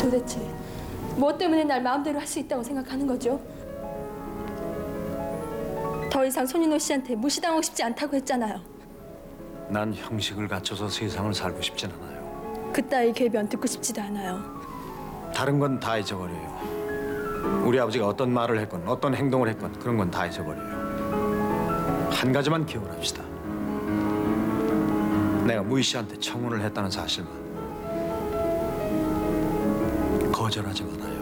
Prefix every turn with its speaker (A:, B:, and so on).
A: 도대체 무엇 때문에 날 마음대로 할 수 있다고 생각하는 거죠? 더 이상 손인호 씨한테 무시당하고 싶지 않다고 했잖아요.
B: 난 형식을 갖춰서 세상을 살고 싶진 않아요.
A: 그따위 궤변 듣고 싶지도 않아요.
B: 다른 건 다 잊어버려요. 우리 아버지가 어떤 말을 했건 어떤 행동을 했건 그런 건 다 잊어버려요. 한 가지만 기억을 합시다. 내가 무희 씨한테 청혼을 했다는 사실만. 거절하지 말아요.